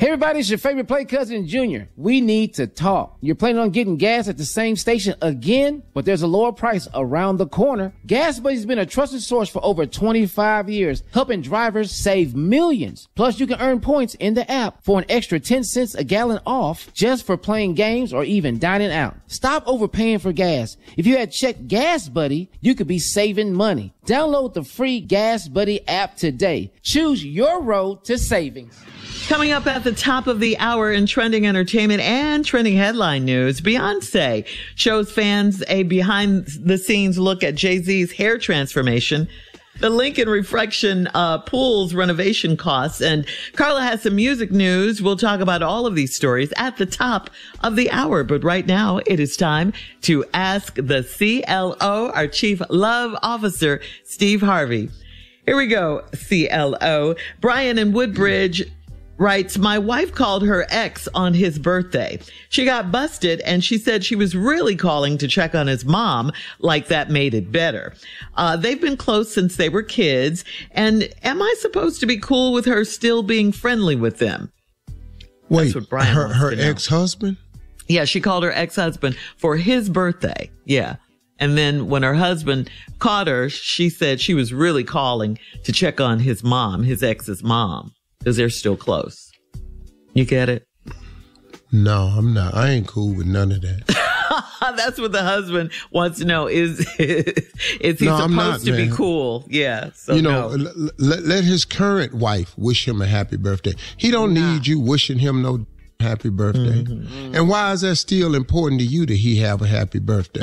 everybody, it's your favorite play cousin, Junior. We need to talk. You're planning on getting gas at the same station again, but there's a lower price around the corner. Gas Buddy's been a trusted source for over 25 years, helping drivers save millions. Plus, you can earn points in the app for an extra 10 cents a gallon off just for playing games or even dining out. Stop overpaying for gas. If you had checked Gas Buddy, you could be saving money. Download the free Gas Buddy app today. Choose your road to savings. Coming up at the top of the hour in trending entertainment and trending headline news, Beyonce shows fans a behind-the-scenes look at Jay-Z's hair transformation, the Lincoln Reflection pool's renovation costs, and Carla has some music news. We'll talk about all of these stories at the top of the hour. But right now, it is time to ask the CLO, our Chief Love Officer, Steve Harvey. Here we go, CLO. Brian in Woodbridge writes, my wife called her ex on his birthday. She got busted and she said she was really calling to check on his mom, like that made it better. They've been close since they were kids. And am I supposed to be cool with her still being friendly with them? Wait, her ex-husband? Yeah, she called her ex-husband for his birthday. Yeah. And then when her husband caught her, she said she was really calling to check on his mom, his ex's mom. Because they're still close. You get it? No, I'm not. I ain't cool with none of that. That's what the husband wants to know. Is he supposed to be cool? Yeah. So let his current wife wish him a happy birthday. He don't need you wishing him no happy birthday. Mm-hmm. And why is that still important to you that he have a happy birthday?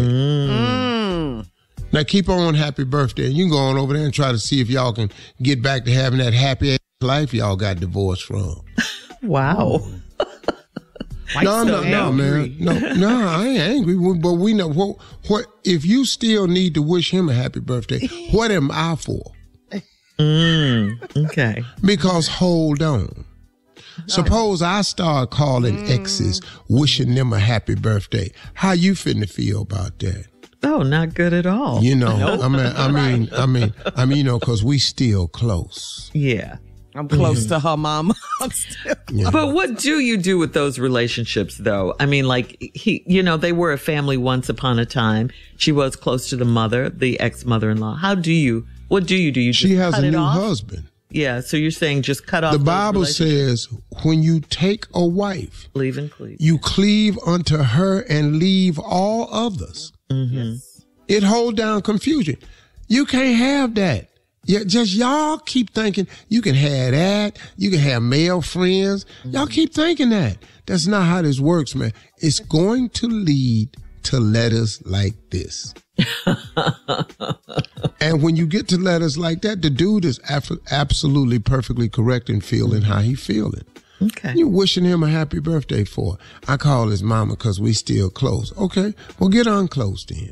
Now keep on happy birthday. You can go on over there and try to see if y'all can get back to having that happy life y'all got divorced from. Wow. No, man. No, I ain't angry. But we know what if you still need to wish him a happy birthday, what am I for? Okay. Because hold on. Suppose I start calling exes, wishing them a happy birthday. How you finna feel about that? Oh, not good at all. You know, nope. I mean, you know, because we still close. Yeah. I'm close to her mama. Yeah. But what do you do with those relationships, though? I mean, like, they were a family once upon a time. She was close to the mother, the ex-mother-in-law. What do you do? You just she has cut a it new off? husband. Yeah, so you're saying just cut off the Bible says when you take a wife, leave and cleave. You cleave unto her and leave all others. Mm-hmm. Yes. It hold down confusion. You can't have that. Yeah, just y'all keep thinking you can have that. You can have male friends. Y'all keep thinking that. That's not how this works, man. It's going to lead to letters like this. And when you get to letters like that, the dude is absolutely perfectly correct in feeling how he feeling. Okay. You wishing him a happy birthday for. I call his mama because we still close. Okay. Well, get unclose then.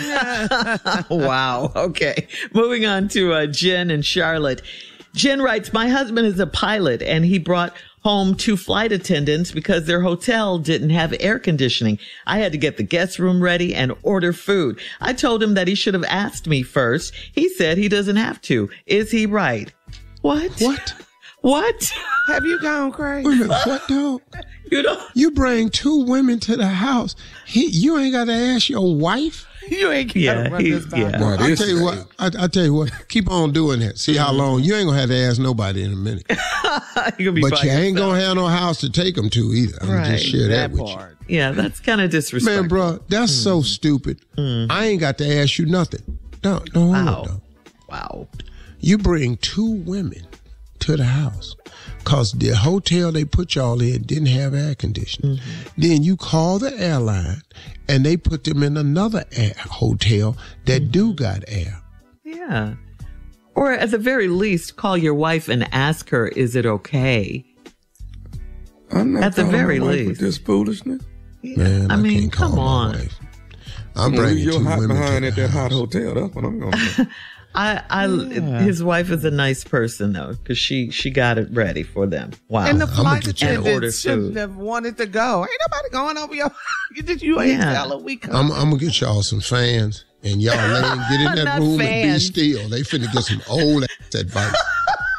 Wow. Okay. Moving on to Jen and Charlotte. Jen writes, my husband is a pilot and he brought home 2 flight attendants because their hotel didn't have air conditioning. I had to get the guest room ready and order food. I told him that he should have asked me first. He said he doesn't have to. Is he right? What? Have you gone crazy? Wait a minute, what though? You bring 2 women to the house. You ain't got to ask your wife? You ain't got to run this time. Boy, I tell you what, keep on doing that. See how long. You ain't going to have to ask nobody in a minute. But you ain't going to have no house to take them to either. I'm going to just share that with part. you. Yeah, that's kind of disrespectful. Man, bro, that's so stupid. I ain't got to ask you nothing. No, Wow. You bring 2 women to the house because the hotel they put y'all in didn't have air conditioning. Then you call the airline and they put them in another hotel that do got air. Yeah. Or at the very least, call your wife and ask her, is it okay? I'm not at the very least. With this foolishness. Yeah. Man, I mean, can't call come on. my wife. I'm bringing 2 women behind to at the that house. hot hotel. That's what I'm going to do. His wife is a nice person though, because she got it ready for them. Wow. And the flight order attendants food. shouldn't have wanted to go. Ain't nobody going over your. You ain't tell her we come. I'm gonna get y'all some fans, and y'all get in that room and be still. They finna get some old ass advice.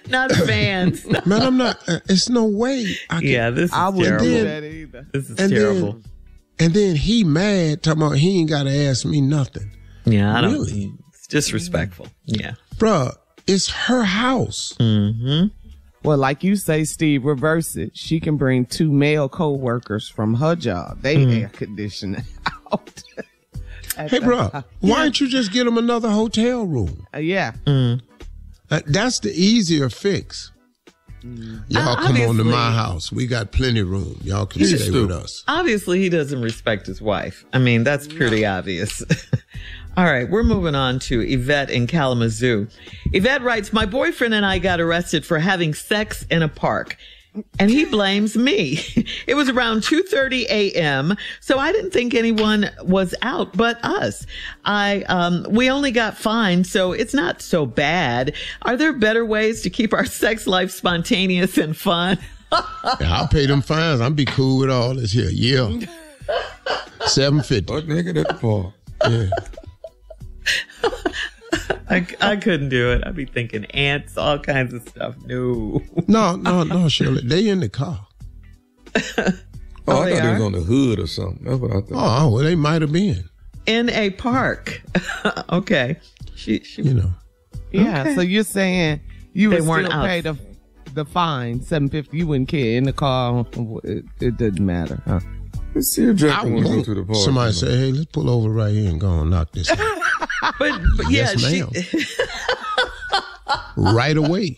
Not fans. Man, I'm not. It's no way. This is I wouldn't terrible. do that either. This is terrible. And then he mad, talking about he ain't got to ask me nothing. Yeah, I don't. Really? It's disrespectful. Yeah. Bruh, it's her house. Mm-hmm. Well, like you say, Steve, reverse it. She can bring 2 male co-workers from her job. They air condition it out. Hey, bruh, why don't you just get them another hotel room? Yeah. That's the easier fix. Y'all come on to my house. We got plenty of room. Y'all can stay with us. Obviously, he doesn't respect his wife. I mean, that's pretty obvious. All right, we're moving on to Yvette in Kalamazoo. Yvette writes, my boyfriend and I got arrested for having sex in a park, and he blames me. It was around 2:30 a.m., so I didn't think anyone was out but us. We only got fined, so it's not so bad. Are there better ways to keep our sex life spontaneous and fun? I'll pay them fines. I'll be cool with all this here. Yeah. $7.50. What nigga at the park? Yeah. I couldn't do it. I'd be thinking ants, all kinds of stuff. No, Shirley. They in the car. I thought they was on the hood or something. That's what I thought. Oh, well, they might have been. In a park. Okay. She Yeah, okay. so you're saying you would weren't still out. pay the fine, $7.50. You wouldn't care. In the car, it doesn't matter. Huh? Let's see if Jack want to go to the park. Somebody say, hey, let's pull over right here and go and knock this out. But yeah, Yes, ma'am. Right away.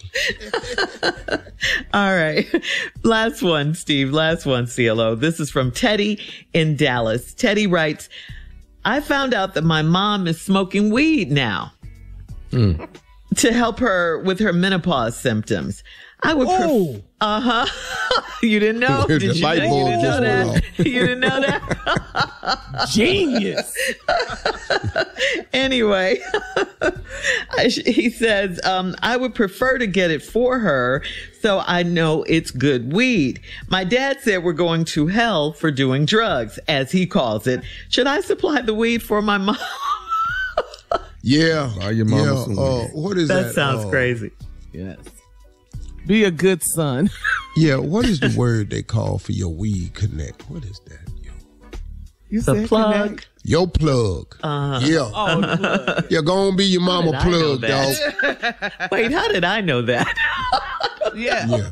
All right. Last one, Steve. Last one, CLO. This is from Teddy in Dallas. Teddy writes, I found out that my mom is smoking weed now to help her with her menopause symptoms. I would You didn't know? The Did you light know? bulb You didn't know just that? went You didn't know that? Genius. Anyway, he says, I would prefer to get it for her so I know it's good weed. My dad said we're going to hell for doing drugs, as he calls it. Should I supply the weed for my mom? Yeah. Buy your mama some weed. What is that? That sounds crazy. Yes. Be a good son. Yeah, what is the word they call for your weed connect? What is that? You The said plug. connect? Your plug. Yeah. Oh, the plug. You're going to be your mama did I know plug, dog. that? Wait, how did I know that? Yeah. Yeah.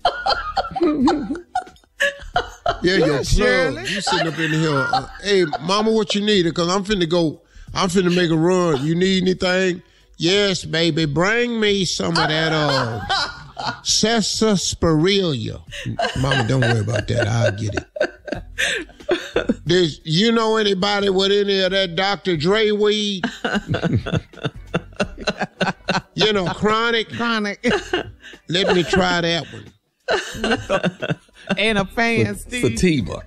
Yeah, your Shirley. plug. You sitting up in here. Hey, mama, what you need? Because I'm finna make a run. You need anything? Yes, baby. Bring me some of that sarsaparilla. Mama, don't worry about that. I'll get it. You know anybody with any of that Dr. Dre weed? Chronic. Let me try that one. And a fan, Steve. Sativa.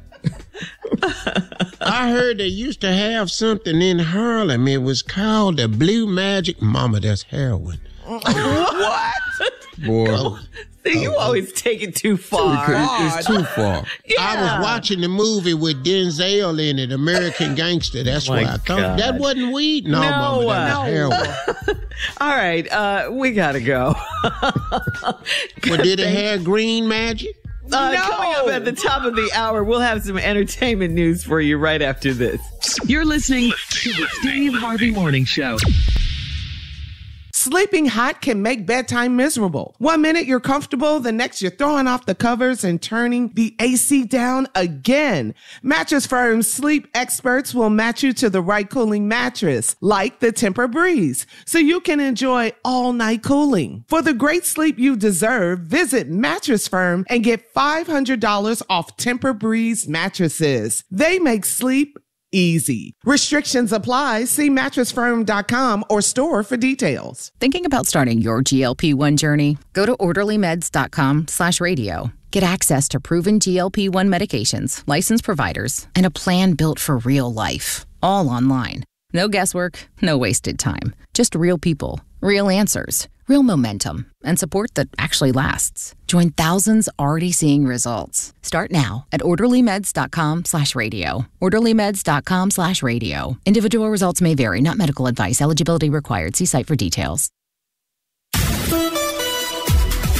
I heard they used to have something in Harlem. It was called the Blue Magic. Mama, that's heroin. What? Boy. See, you always take it too far. It's too far. Yeah. I was watching the movie with Denzel in it, American Gangster. That's why I thought God. that wasn't weed. No, Mama, that was heroin. All right, we gotta go. But did it have green magic? Coming up at the top of the hour, we'll have some entertainment news for you right after this. You're listening to the Steve Harvey Morning Show. Sleeping hot can make bedtime miserable. 1 minute you're comfortable, the next you're throwing off the covers and turning the AC down again. Mattress Firm sleep experts will match you to the right cooling mattress, like the Tempur-Breeze, so you can enjoy all-night cooling. For the great sleep you deserve, visit Mattress Firm and get $500 off Tempur-Breeze mattresses. They make sleep easy. Restrictions apply. See mattressfirm.com or store for details. Thinking about starting your GLP-1 journey? Go to orderlymeds.com/radio. Get access to proven GLP-1 medications, licensed providers, and a plan built for real life. All online. No guesswork, no wasted time. Just real people, real answers, real momentum, and support that actually lasts. Join thousands already seeing results. Start now at orderlymeds.com/radio. orderlymeds.com/radio. Individual results may vary, not medical advice. Eligibility required. See site for details.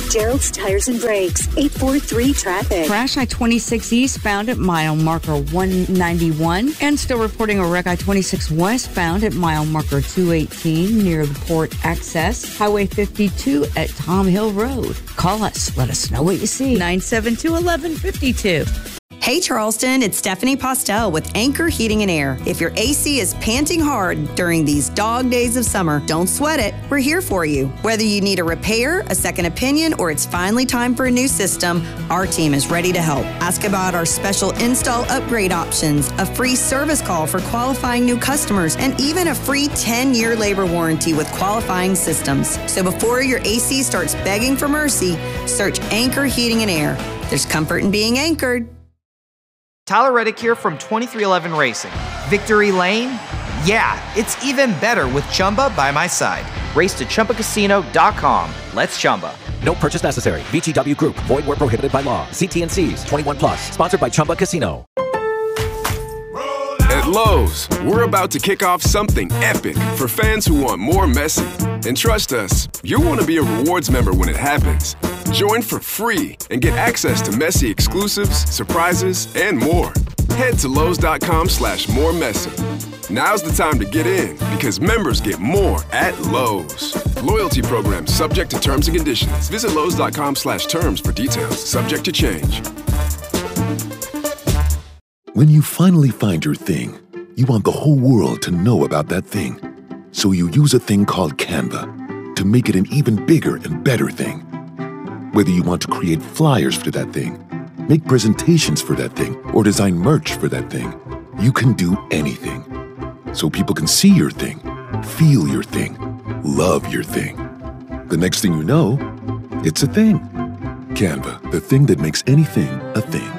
Gerald's Tires and Brakes, 843-TRAFFIC. Crash I-26 eastbound at mile marker 191. And still reporting a wreck I-26 westbound at mile marker 218 near the port access. Highway 52 at Tom Hill Road. Call us. Let us know what you see. 972-1152. Hey Charleston, it's Stephanie Postel with Anchor Heating and Air. If your AC is panting hard during these dog days of summer, don't sweat it. We're here for you. Whether you need a repair, a second opinion, or it's finally time for a new system, our team is ready to help. Ask about our special install upgrade options, a free service call for qualifying new customers, and even a free 10-year labor warranty with qualifying systems. So before your AC starts begging for mercy, search Anchor Heating and Air. There's comfort in being anchored. Tyler Reddick here from 2311 Racing. Victory Lane? Yeah, it's even better with Chumba by my side. Race to ChumbaCasino.com. Let's Chumba. No purchase necessary. VGW Group. Void where prohibited by law. See T&Cs. 21 plus. Sponsored by Chumba Casino. At Lowe's, we're about to kick off something epic for fans who want more Messi. And trust us, you'll want to be a rewards member when it happens. Join for free and get access to Messi exclusives, surprises, and more. Head to Lowe's.com/moremessy. Now's the time to get in because members get more at Lowe's. Loyalty program subject to terms and conditions. Visit Lowe's.com/terms for details. Subject to change. When you finally find your thing, you want the whole world to know about that thing. So you use a thing called Canva to make it an even bigger and better thing. Whether you want to create flyers for that thing, make presentations for that thing, or design merch for that thing, you can do anything. So people can see your thing, feel your thing, love your thing. The next thing you know, it's a thing. Canva, the thing that makes anything a thing.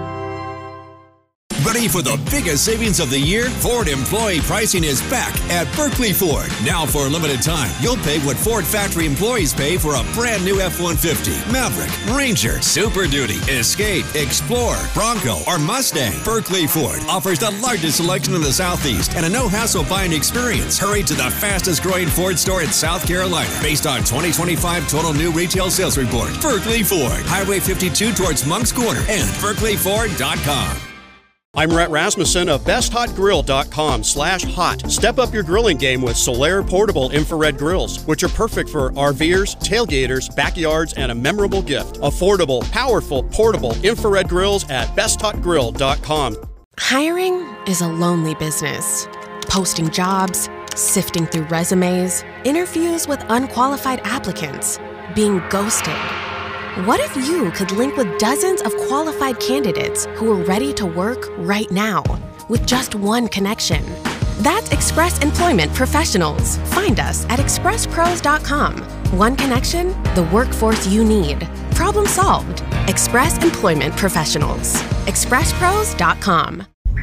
Ready for the biggest savings of the year? Ford employee pricing is back at Berkeley Ford. Now for a limited time, you'll pay what Ford factory employees pay for a brand new F-150, Maverick, Ranger, Super Duty, Escape, Explorer, Bronco, or Mustang. Berkeley Ford offers the largest selection in the Southeast and a no-hassle buying experience. Hurry to the fastest growing Ford store in South Carolina based on 2025 total new retail sales report. Berkeley Ford, Highway 52 towards Monk's Corner and BerkeleyFord.com. I'm Rhett Rasmussen of BestHotGrill.com/hot. Step up your grilling game with Solaire portable infrared grills, which are perfect for RVers, tailgaters, backyards, and a memorable gift. Affordable, powerful, portable infrared grills at BestHotGrill.com. Hiring is a lonely business. Posting jobs, sifting through resumes, interviews with unqualified applicants, being ghosted. What if you could link with dozens of qualified candidates who are ready to work right now with just one connection? That's Express Employment Professionals. Find us at expresspros.com. One connection, the workforce you need. Problem solved. Express Employment Professionals. expresspros.com.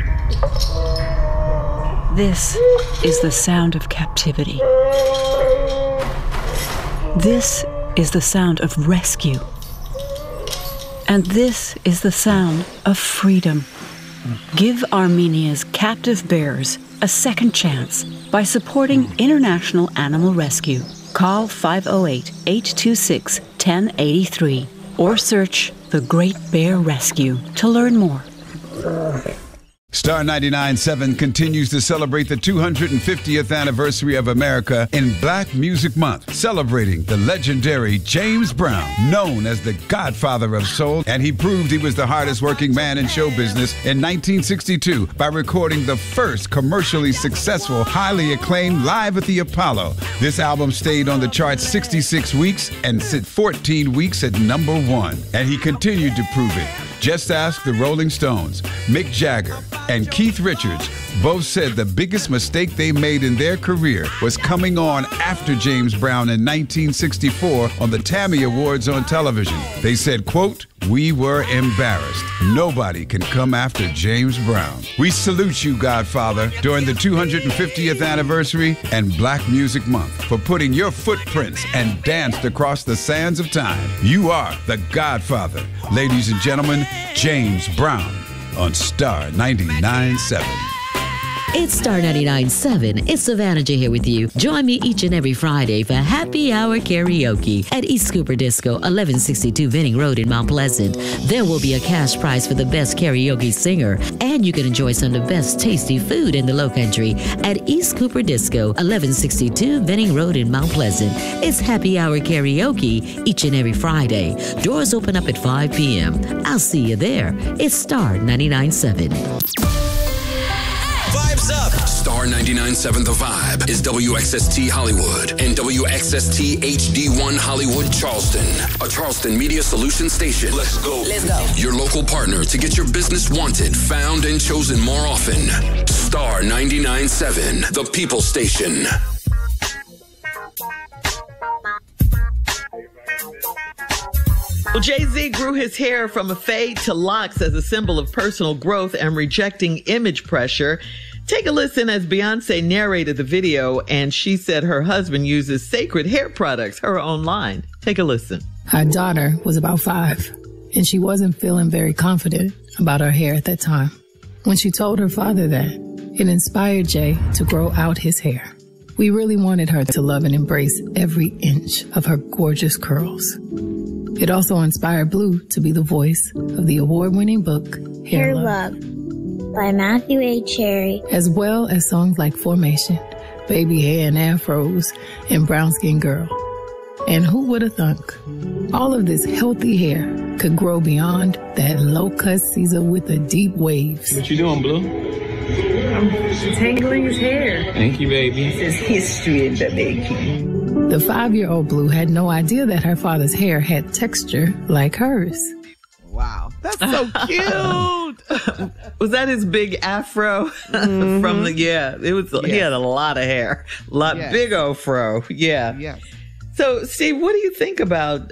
This is the sound of captivity. This is the sound of rescue. And this is the sound of freedom. Give Armenia's captive bears a second chance by supporting International Animal Rescue. Call 508-826-1083 or search The Great Bear Rescue to learn more. Star 99.7 continues to celebrate the 250th anniversary of America in Black Music Month, celebrating the legendary James Brown, known as the Godfather of Soul, and he proved he was the hardest working man in show business in 1962 by recording the first commercially successful, highly acclaimed Live at the Apollo. This album stayed on the charts 66 weeks and sit 14 weeks at #1, and he continued to prove it. Just ask the Rolling Stones. Mick Jagger and Keith Richards both said the biggest mistake they made in their career was coming on after James Brown in 1964 on the Tammy Awards on television. They said, quote, "We were embarrassed. Nobody can come after James Brown." We salute you, Godfather, during the 250th anniversary and Black Music Month for putting your footprints and danced across the sands of time. You are the Godfather. Ladies and gentlemen, James Brown on Star 99.7. It's Star 99.7. It's Savannah J here with you. Join me each and every Friday for Happy Hour Karaoke at East Cooper Disco, 1162 Venning Road in Mount Pleasant. There will be a cash prize for the best karaoke singer, and you can enjoy some of the best tasty food in the Lowcountry at East Cooper Disco, 1162 Venning Road in Mount Pleasant. It's Happy Hour Karaoke each and every Friday. Doors open up at 5 p.m. I'll see you there. It's Star 99.7. Vibes up! Star 99.7 The Vibe is WXST Hollywood and WXST HD1 Hollywood Charleston, a Charleston Media Solutions station. Let's go. Let's go. Your local partner to get your business wanted, found, and chosen more often. Star 99.7, the People Station. Well, Jay-Z grew his hair from a fade to locks as a symbol of personal growth and rejecting image pressure. Take a listen as Beyonce narrated the video, and she said her husband uses sacred hair products, her own line. Take a listen. Our daughter was about 5, and she wasn't feeling very confident about her hair at that time. When she told her father that, it inspired Jay to grow out his hair. We really wanted her to love and embrace every inch of her gorgeous curls. It also inspired Blue to be the voice of the award-winning book, Hair Love, by Matthew A. Cherry, as well as songs like Formation, Baby Hair and Afros, and Brown Skin Girl. And who would have thunk? All of this healthy hair could grow beyond that low-cut Caesar with the deep waves. What you doing, Blue? I'm tangling his hair. Thank you, baby. This is history in the making. The 5-year-old Blue had no idea that her father's hair had texture like hers. Wow, that's so cute. Was that his big afro from the? Yeah, it was. Yes. He had a lot of hair, Yes. big old fro. Yeah. Yes. So, Steve, what do you think about?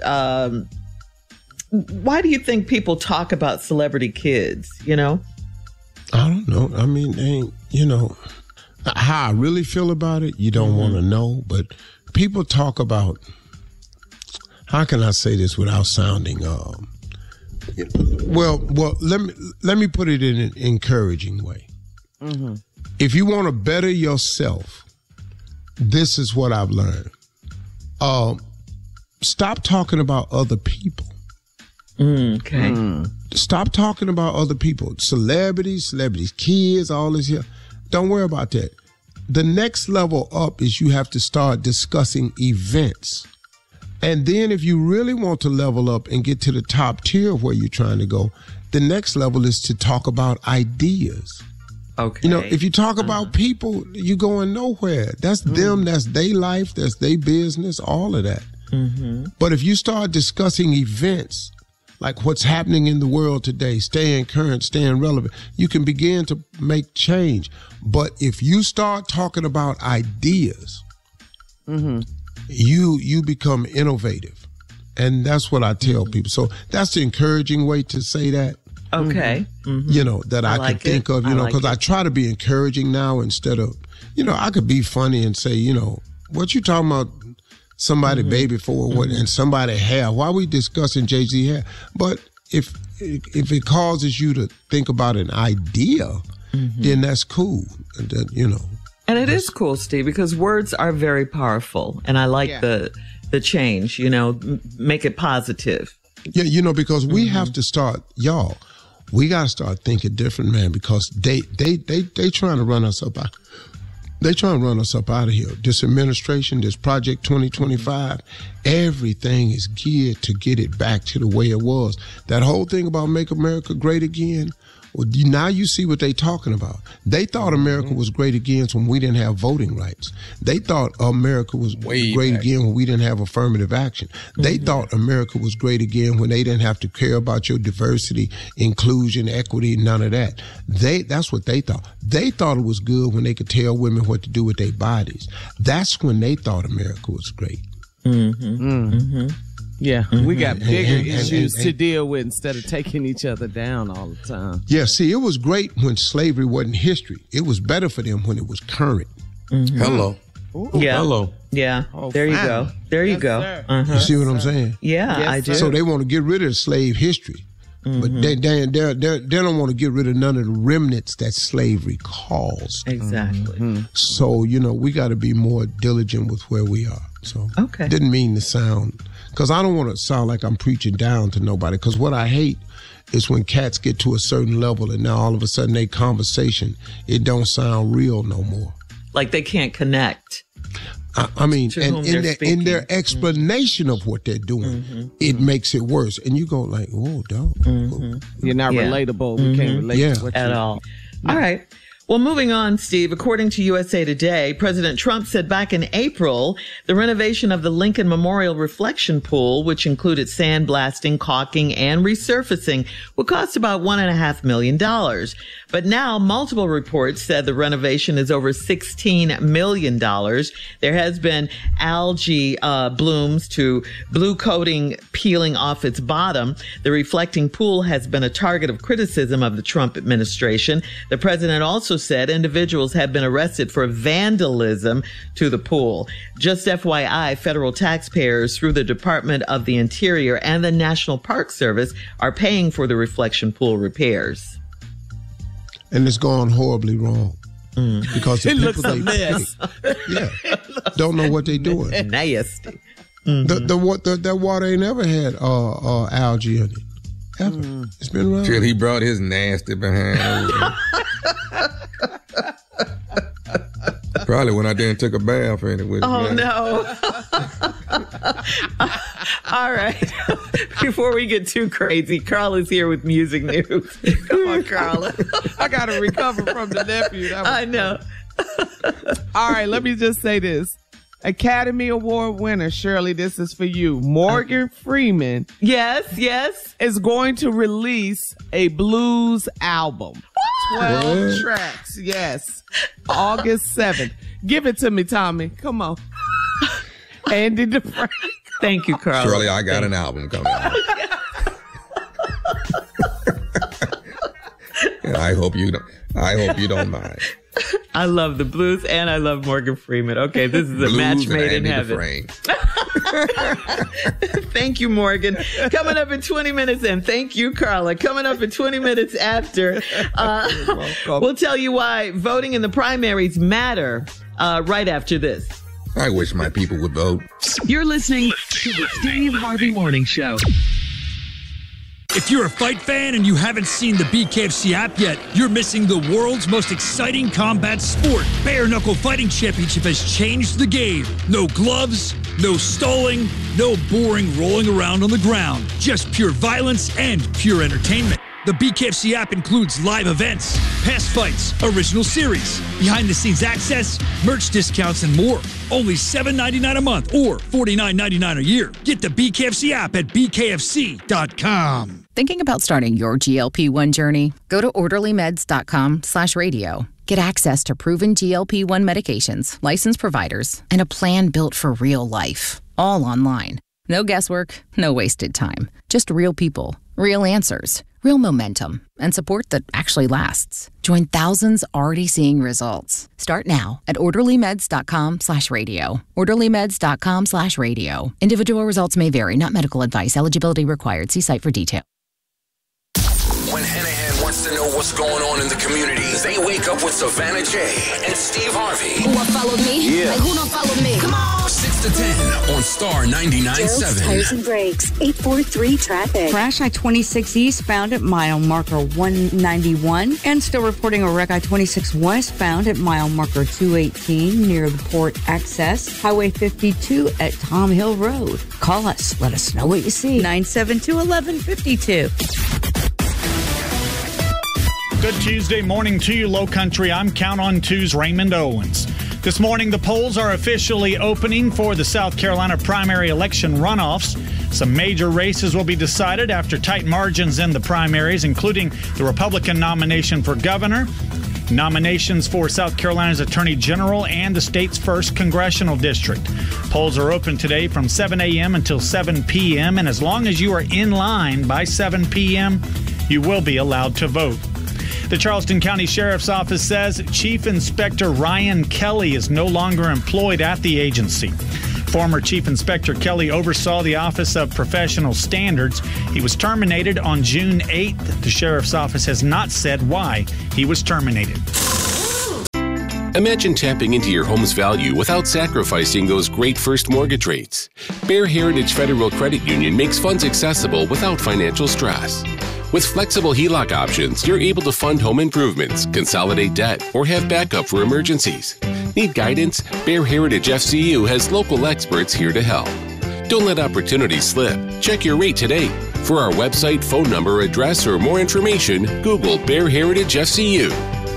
Why do you think people talk about celebrity kids? You know, I don't know. I mean, how I really feel about it, you don't want to know, but people talk about, how can I say this without sounding, well, let me put it in an encouraging way. Mm-hmm. If you want to better yourself, this is what I've learned. Stop talking about other people. Okay. Stop talking about other people. Celebrities, kids, all this here. Don't worry about that. The next level up is you have to start discussing events. And then if you really want to level up and get to the top tier of where you're trying to go, the next level is to talk about ideas. Okay. If you talk about people, you're going nowhere. That's them, that's their life, that's their business, all of that. Mm-hmm. But if you start discussing events, like what's happening in the world today, staying current, staying relevant, you can begin to make change. But if you start talking about ideas, you become innovative. And that's what I tell people. So that's the encouraging way to say that. Okay. That I could think of, because I try to be encouraging now instead of, I could be funny and say, what you talking about? Somebody baby for what and somebody hair. Why are we discussing Jay-Z hair? But if it causes you to think about an idea, then that's cool. And it is cool, Steve, because words are very powerful, and I like the change. Make it positive. Yeah, because we have to start, y'all. We got to start thinking different, man. Because they trying to run us up. They trying to run us up out of here. This administration, this Project 2025, everything is geared to get it back to the way it was. That whole thing about Make America Great Again, well, now you see what they talking about. They thought America was great again when we didn't have voting rights. They thought America was great again when we didn't have affirmative action. They thought America was great again when they didn't have to care about your diversity, inclusion, equity, none of that. That's what they thought. They thought it was good when they could tell women what to do with their bodies. That's when they thought America was great. Yeah, we got bigger issues to deal with instead of taking each other down all the time. Yeah, see, it was great when slavery wasn't history. It was better for them when it was current. Hello. Ooh. Yeah. Hello. Yeah. There you go. There you go. You see what I'm saying? Yeah, I do. So they want to get rid of slave history. But they don't want to get rid of none of the remnants that slavery caused. Exactly. So, we got to be more diligent with where we are. So, didn't mean to sound, because I don't want to sound like I'm preaching down to nobody, because what I hate is when cats get to a certain level and now all of a sudden they conversation, it don't sound real no more. Like they can't connect. I mean, and in their explanation of what they're doing, it makes it worse. And you go like, whoa, dog. You're not relatable. We can't relate to what at all. All right. Well, moving on, Steve, according to USA Today, President Trump said back in April, the renovation of the Lincoln Memorial Reflection Pool, which included sandblasting, caulking, and resurfacing, would cost about $1.5 million. But now multiple reports said the renovation is over $16 million. There has been algae blooms to blue coating peeling off its bottom. The reflecting pool has been a target of criticism of the Trump administration. The president also said individuals have been arrested for vandalism to the pool. Just FYI, federal taxpayers through the Department of the Interior and the National Park Service are paying for the reflection pool repairs. And it's gone horribly wrong. Because the it people looks a mess. Don't know what they're doing. Nasty. That water ain't ever had algae in it. Ever. It's been around. Till he brought his nasty behind over. Probably went out there and took a bath in it with no. All right. Before we get too crazy, Carla's here with music news. Come on, Carla. I got to recover from the nephew. I know. All right, let me just say this. Academy Award winner, Shirley, this is for you. Morgan Freeman. Yes. Is going to release a blues album. 12 tracks. Yes. August 7th. Give it to me, Tommy. Come on. Andy DeFranco. Thank you, Carla. Shirley, I got an album coming out. And I hope you don't mind. I love the blues and I love Morgan Freeman. Okay, this is a match made in heaven. Thank you, Morgan. Coming up in 20 minutes, and thank you, Carla. Coming up in 20 minutes after, we'll tell you why voting in the primaries matter right after this. I wish my people would vote. You're listening to the Steve Harvey Morning Show. If you're a fight fan and you haven't seen the BKFC app yet, you're missing the world's most exciting combat sport. Bare Knuckle Fighting Championship has changed the game. No gloves, no stalling, no boring rolling around on the ground. Just pure violence and pure entertainment. The BKFC app includes live events, past fights, original series, behind-the-scenes access, merch discounts, and more. Only $7.99 a month or $49.99 a year. Get the BKFC app at bkfc.com. Thinking about starting your GLP-1 journey? Go to orderlymeds.com/radio. Get access to proven GLP-1 medications, licensed providers, and a plan built for real life. All online. No guesswork, no wasted time. Just real people, real answers, real momentum, and support that actually lasts. Join thousands already seeing results. Start now at orderlymeds.com/radio. orderlymeds.com/radio. Individual results may vary, not medical advice. Eligibility required. See site for detail. When Hanahan wants to know what's going on in the community, they wake up with Savannah J and Steve Harvey. Who followed me? Yeah. Like, who don't follow me? Come on. 6 to 10 on Star 99.7. Tires and Brakes, 843 traffic. Crash I-26 eastbound at mile marker 191 and still reporting a wreck I-26 westbound at mile marker 218 near the port access. Highway 52 at Tom Hill Road. Call us. Let us know what you see. 972-1152. Good Tuesday morning to you, Low Country. I'm Count on Two's Raymond Owens. This morning, the polls are officially opening for the South Carolina primary election runoffs. Some major races will be decided after tight margins in the primaries, including the Republican nomination for governor, nominations for South Carolina's Attorney General, and the state's first congressional district. Polls are open today from 7 a.m. until 7 p.m., and as long as you are in line by 7 p.m., you will be allowed to vote. The Charleston County Sheriff's Office says Chief Inspector Ryan Kelly is no longer employed at the agency. Former Chief Inspector Kelly oversaw the Office of Professional Standards. He was terminated on June 8th. The sheriff's office has not said why he was terminated. Imagine tapping into your home's value without sacrificing those great first mortgage rates. Bear Heritage Federal Credit Union makes funds accessible without financial stress. With flexible HELOC options, you're able to fund home improvements, consolidate debt, or have backup for emergencies. Need guidance? Bear Heritage FCU has local experts here to help. Don't let opportunities slip. Check your rate today. For our website, phone number, address, or more information, Google Bear Heritage FCU.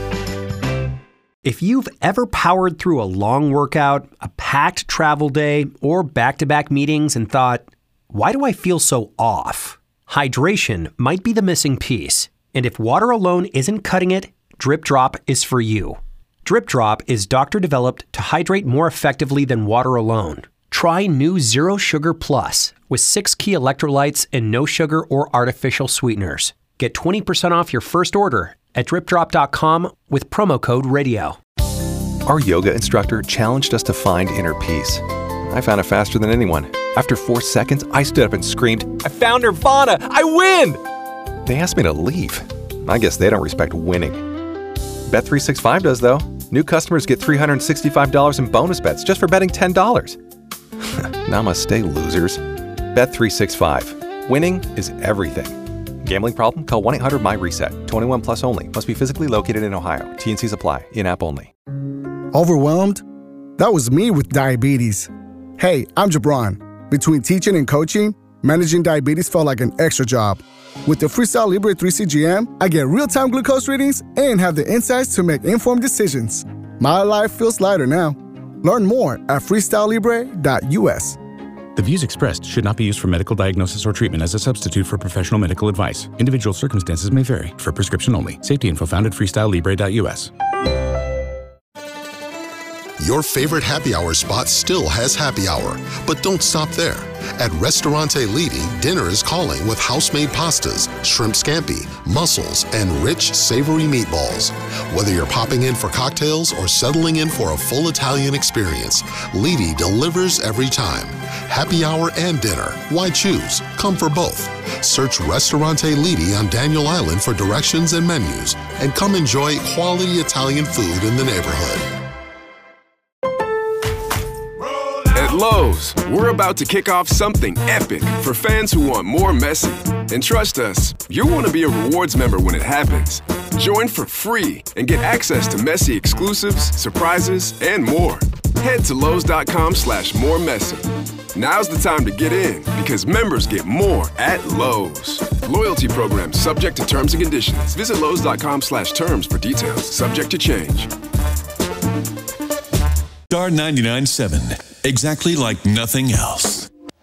If you've ever powered through a long workout, a packed travel day, or back-to-back meetings and thought, why do I feel so off? Hydration might be the missing piece. And if water alone isn't cutting it, Drip Drop is for you. Drip Drop is doctor-developed to hydrate more effectively than water alone. Try new Zero Sugar Plus with 6 key electrolytes and no sugar or artificial sweeteners. Get 20% off your first order at dripdrop.com with promo code RADIO. Our yoga instructor challenged us to find inner peace. I found it faster than anyone. After 4 seconds, I stood up and screamed, "I found Nirvana! I win!" They asked me to leave. I guess they don't respect winning. Bet365 does, though. New customers get $365 in bonus bets just for betting $10. Namaste, losers. Bet365. Winning is everything. Gambling problem? Call 1-800-MY-RESET. 21 plus only. Must be physically located in Ohio. T&Cs apply. In-app only. Overwhelmed? That was me with diabetes. Hey, I'm Jabron. Between teaching and coaching, managing diabetes felt like an extra job. With the Freestyle Libre 3 CGM, I get real-time glucose readings and have the insights to make informed decisions. My life feels lighter now. Learn more at freestylelibre.us. The views expressed should not be used for medical diagnosis or treatment as a substitute for professional medical advice. Individual circumstances may vary. For prescription only. Safety info found at freestylelibre.us. Your favorite happy hour spot still has happy hour, but don't stop there. At Ristorante Lidi, dinner is calling with house-made pastas, shrimp scampi, mussels, and rich, savory meatballs. Whether you're popping in for cocktails or settling in for a full Italian experience, Lidi delivers every time. Happy hour and dinner. Why choose? Come for both. Search Ristorante Lidi on Daniel Island for directions and menus, and come enjoy quality Italian food in the neighborhood. At Lowe's, we're about to kick off something epic for fans who want more Messi. And trust us, you'll want to be a rewards member when it happens. Join for free and get access to Messi exclusives, surprises, and more. Head to Lowe's.com/moremessi. Now's the time to get in because members get more at Lowe's. Loyalty program subject to terms and conditions. Visit Lowe's.com/terms for details. Subject to change. Star 99.7, exactly like nothing else.